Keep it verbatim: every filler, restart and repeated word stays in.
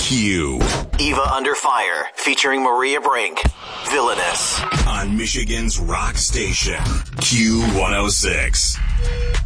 Q. Eva Under Fire, featuring Maria Brink. Villainous. On Michigan's rock station, Q one oh six.